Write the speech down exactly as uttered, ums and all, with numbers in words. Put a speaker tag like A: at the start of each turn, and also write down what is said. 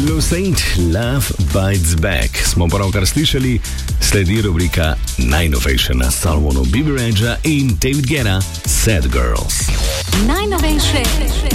A: Lou Saint, Love Bites Back. Smo pravkar slišali, sledi rubrika najnovejše na Salmonu Biberagea in David Guetta, Sad Girls.
B: Najnovejše